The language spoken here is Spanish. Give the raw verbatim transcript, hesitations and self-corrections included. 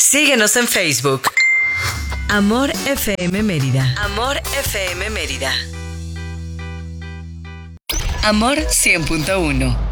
Síguenos en Facebook. Amor F M Mérida. Amor F M Mérida. Amor cien punto uno.